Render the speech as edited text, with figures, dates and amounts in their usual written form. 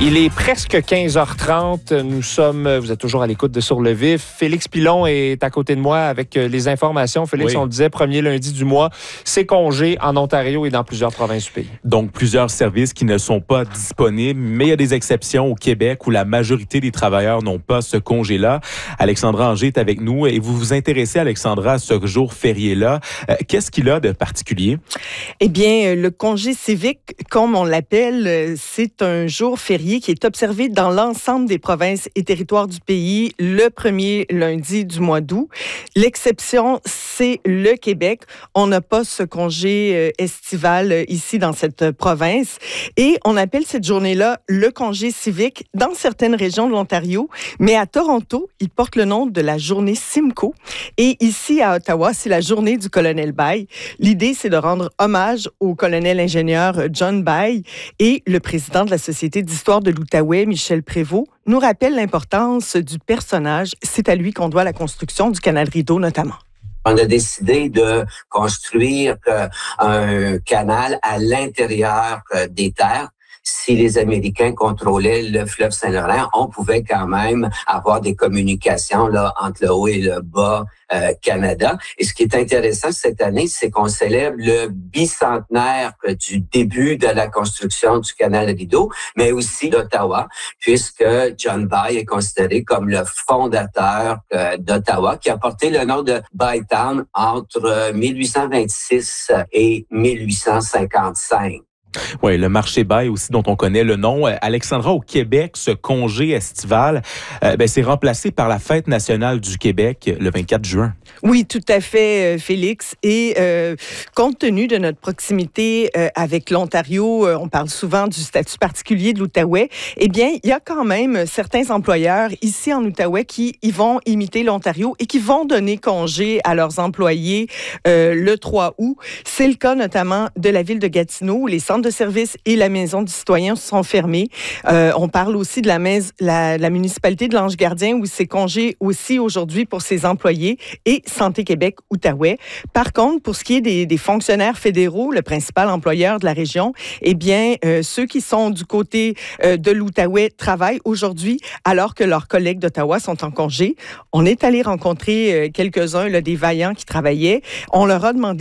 Il est presque 15h30. Vous êtes toujours à l'écoute de Sur le Vif. Félix Pilon est à côté de moi avec les informations. Félix, on le disait, premier lundi du mois, c'est congé en Ontario et dans plusieurs provinces du pays. Donc, plusieurs services qui ne sont pas disponibles, mais il y a des exceptions au Québec où la majorité des travailleurs n'ont pas ce congé-là. Alexandra Anger est avec nous et vous vous intéressez, Alexandra, à ce jour férié-là. Qu'est-ce qu'il a de particulier? Eh bien, le congé civique, comme on l'appelle, c'est un jour férié qui est observé dans l'ensemble des provinces et territoires du pays le premier lundi du mois d'août. L'exception, c'est le Québec. On n'a pas ce congé estival ici dans cette province et on appelle cette journée-là le congé civique dans certaines régions de l'Ontario, mais à Toronto, il porte le nom de la journée Simcoe et ici à Ottawa, c'est la journée du colonel Baille. L'idée, c'est de rendre hommage au colonel-ingénieur John Baille et le président de la Société d'histoire de l'Outaouais, Michel Prévost, nous rappelle l'importance du personnage. C'est à lui qu'on doit la construction du canal Rideau notamment. On a décidé de construire un canal à l'intérieur des terres. Si les Américains contrôlaient le fleuve Saint-Laurent, on pouvait quand même avoir des communications là entre le haut et le bas Canada. Et ce qui est intéressant cette année, c'est qu'on célèbre le bicentenaire du début de la construction du canal Rideau, mais aussi d'Ottawa, puisque John Baille est considéré comme le fondateur d'Ottawa, qui a porté le nom de Bytown entre 1826 et 1855. Oui, le marché Baille aussi, dont on connaît le nom. Alexandra, au Québec, ce congé estival, c'est remplacé par la Fête nationale du Québec le 24 juin. Oui, tout à fait, Félix. Et compte tenu de notre proximité avec l'Ontario, on parle souvent du statut particulier de l'Outaouais. Eh bien, il y a quand même certains employeurs ici en Outaouais qui y vont imiter l'Ontario et qui vont donner congé à leurs employés le 3 août. C'est le cas notamment de la ville de Gatineau, où les centres de services et la maison du citoyen sont fermés. On parle aussi de la municipalité de l'Ange-Gardien, où c'est congé aussi aujourd'hui pour ses employés, et Santé Québec Outaouais. Par contre, pour ce qui est des fonctionnaires fédéraux, le principal employeur de la région, eh bien, ceux qui sont du côté de l'Outaouais travaillent aujourd'hui, alors que leurs collègues d'Ottawa sont en congé. On est allé rencontrer quelques-uns là, des vaillants qui travaillaient. On leur a demandé